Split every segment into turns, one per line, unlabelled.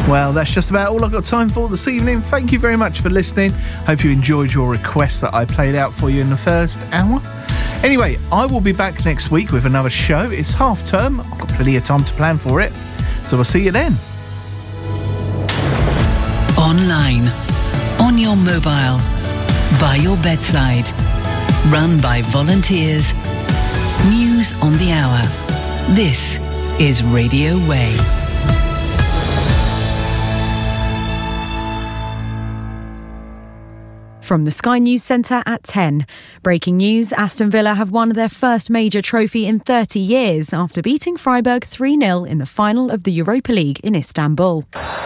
Well, that's just about all I've got time for this evening. Thank you very much for listening. Hope you enjoyed your request that I played out for you in the first hour. Anyway, I will be back next week with another show. It's half term. I've got plenty of time to plan for it. So we'll see you then.
Online, on your mobile, by your bedside. Run by volunteers. News on the hour. This is Radio Way.
From the Sky News Centre at 10. Breaking news, Aston Villa have won their first major trophy in 30 years after beating Freiburg 3-0 in the final of the Europa League in Istanbul.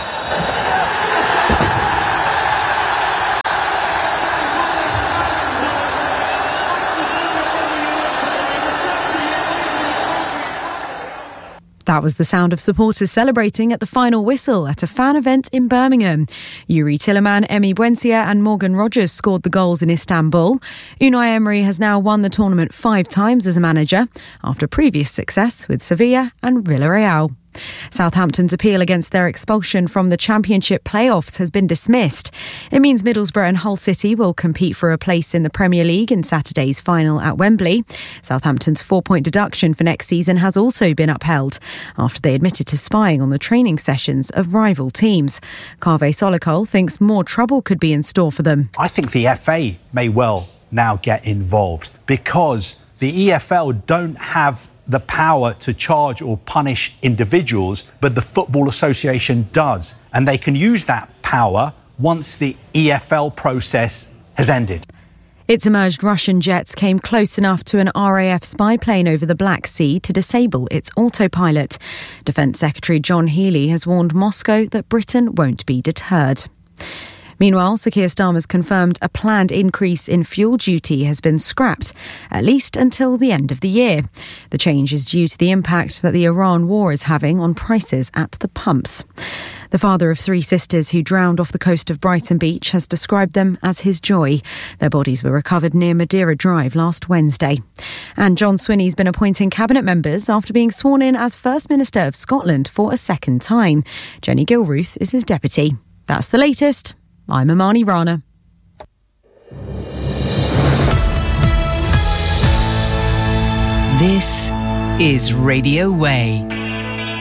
That was the sound of supporters celebrating at the final whistle at a fan event in Birmingham. Yuri Tilleman, Emi Buendia and Morgan Rogers scored the goals in Istanbul. Unai Emery has now won the tournament 5 times as a manager, after previous success with Sevilla and Villarreal. Southampton's appeal against their expulsion from the Championship playoffs has been dismissed. It means Middlesbrough and Hull City will compete for a place in the Premier League in Saturday's final at Wembley. Southampton's 4-point deduction for next season has also been upheld after they admitted to spying on the training sessions of rival teams. Kaveh Solokol thinks more trouble could be in store for them.
I think the FA may well now get involved because the EFL don't have the power to charge or punish individuals, but the Football Association does. And they can use that power once the EFL process has ended.
It's emerged Russian jets came close enough to an RAF spy plane over the Black Sea to disable its autopilot. Defence Secretary John Healey has warned Moscow that Britain won't be deterred. Meanwhile, Sir Keir Starmer's confirmed a planned increase in fuel duty has been scrapped, at least until the end of the year. The change is due to the impact that the Iran war is having on prices at the pumps. The father of 3 sisters who drowned off the coast of Brighton Beach has described them as his joy. Their bodies were recovered near Madeira Drive last Wednesday. And John Swinney's been appointing cabinet members after being sworn in as First Minister of Scotland for a second time. Jenny Gilruth is his deputy. That's the latest. I'm Amani Rana.
This is Radio Way.